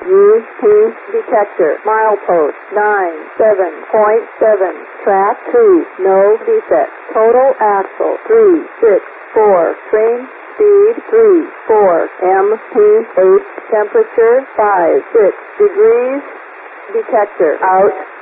UP detector. Milepost 97.7. Track 2. No defect. Total axle 364. Train speed 34. MP8. Temperature 56 degrees. Detector out.